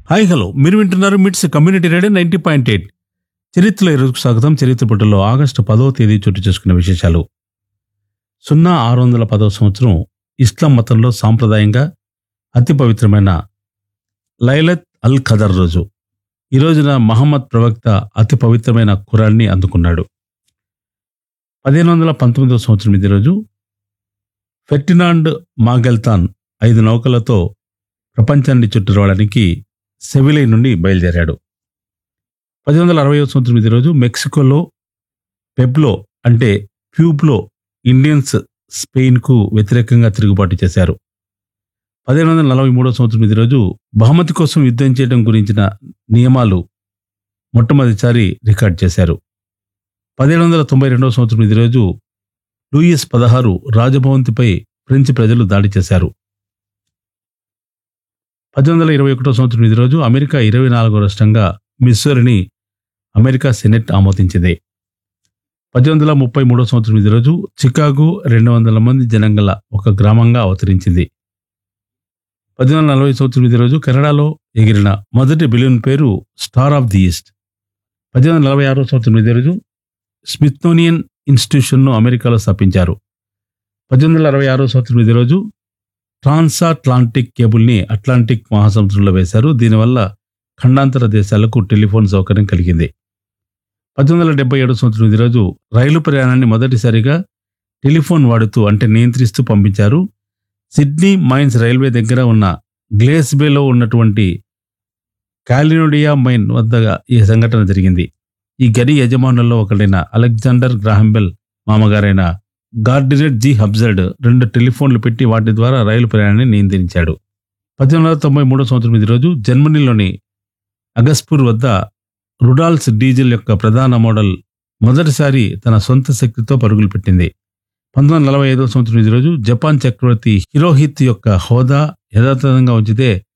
Hi hello మీరు వింటున్నారు మిట్స్ కమ్యూనిటీ రేడియో 90.8. చరిత్రలో ఈరోజుకు స్వాగతం. చరిత్ర పుటల్లో ఆగస్టు 10వ తేదీ చోటు చేసుకున్న విశేషాలు. 0610వ సంవత్సరం ఇస్లాం మతంలో సాంప్రదాయంగా అతి పవిత్రమైన లైలత్ అల్ ఖదర్ రోజు. ఈ రోజున మహమ్మద్ ప్రవక్త అతి పవిత్రమైన ఖురాన్ని అందుకున్నాడు. 1519వ సంవత్సరం ఇదే రోజు ఫెర్డినాండ్ మాగెల్తాన్ 5 నౌకలతో ప్రపంచాన్ని చుట్టురావడానికి సెవిలై నుండి బయలుదేరాడు. 1860వ సంవత్సరం ఇదే రోజు మెక్సికోలో పెబ్లో అంటే ప్యూబ్లో ఇండియన్స్ స్పెయిన్కు వ్యతిరేకంగా తిరుగుబాటు చేశారు. 1743వ సంవత్సరం ఇదే రోజు బహుమతి కోసం యుద్ధం చేయడం గురించిన నియమాలు మొట్టమొదటిసారి రికార్డ్ చేశారు. 1792వ సంవత్సరం ఇదే రోజు లూయిస్ 16 రాజభవంతిపై ఫ్రెంచ్ ప్రజలు దాడి చేశారు. 1821వ సంవత్సరం ఇదే రోజు అమెరికా 24వ రాష్ట్రంగా మిస్సూరిని అమెరికా సెనెట్ ఆమోదించింది. 1833వ సంవత్సరం ఇదే రోజు చికాగో 200 మంది జనంగల ఒక గ్రామంగా అవతరించింది. 1840 సంవత్సరం ఇదే రోజు కెనడాలో ఎగిరిన మొదటి బెలూన్ పేరు స్టార్ ఆఫ్ ది ఈస్ట్. 1846వ సంవత్సరం ఇదే రోజు స్మిథ్సోనియన్ ఇన్స్టిట్యూషన్ను అమెరికాలో స్థాపించారు. 1866వ సంవత్సరం ఇదే రోజు ట్రాన్సాట్లాంటిక్ కేబుల్ని అట్లాంటిక్ మహాసముద్రంలో వేశారు. దీనివల్ల ఖండాంతర దేశాలకు టెలిఫోన్ సౌకర్యం కలిగింది. 1877 సంవత్సరం ఇదే రోజు రైలు ప్రయాణాన్ని మొదటిసారిగా టెలిఫోన్ వాడుతూ అంటే నియంత్రిస్తూ పంపించారు. సిడ్నీ మైన్స్ రైల్వే దగ్గర ఉన్న గ్లేస్బేలో ఉన్నటువంటి కాలినోడియా మైన్ వద్దగా ఈ సంఘటన జరిగింది. ఈ గని యజమానుల్లో ఒకడైన అలెగ్జాండర్ గ్రాహంబెల్ మామగారైన గార్డినర్ జి హబ్జర్డ్ 2 టెలిఫోన్లు పెట్టి వాటి ద్వారా రైలు ప్రయాణాన్ని నియంత్రించాడు. 1893 సంవత్సరం ఇదే రోజు జర్మనీలోని అగస్పూర్ వద్ద రుడాల్ఫ్ డీజిల్ యొక్క ప్రధాన మోడల్ మొదటిసారి తన సొంత శక్తితో పరుగులు పెట్టింది. 1945 సంవత్సరం ఇదే రోజు జపాన్ చక్రవర్తి హిరోహిత్ యొక్క హోదా యథాతథంగా ఉంచితే